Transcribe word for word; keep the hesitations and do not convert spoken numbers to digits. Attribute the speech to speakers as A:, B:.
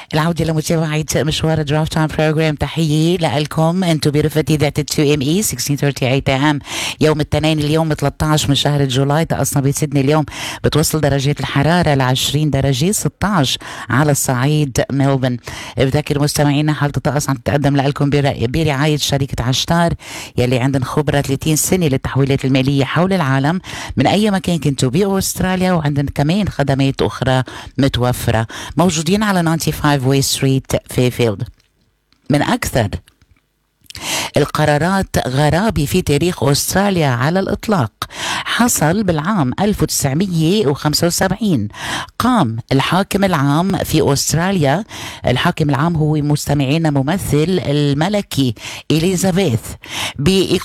A: العودة لمتابعة مشوار درافت تايم بروجرام. تحية لكم انتم برفقة إذاعة اثنين ام اي ستة عشر ثلاثين ام يوم الاثنين اليوم ثلاثة عشر من شهر جولاي. طقسنا بسيدني اليوم بتوصل درجات الحرارة ل عشرين درجة، ستة عشر على الصعيد ملبن. بذكر مستمعينا حالة الطقس عم تتقدم لكم برعاية شركة عشتار يلي عندن خبرة ثلاثين سنة للتحويلات المالية حول العالم من أي مكان كنتوا بأستراليا، وعندن كمان خدمات أخرى متوفرة. موجودين على خمسة وتسعين واي ستريت فيفيلد. من أكثر القرارات غرابي في تاريخ أستراليا على الإطلاق حصل بالعام ألف وتسعمية وخمسة وسبعين. قام الحاكم العام في أستراليا، الحاكم العام هو مستمعين ممثل الملكي إليزابيث،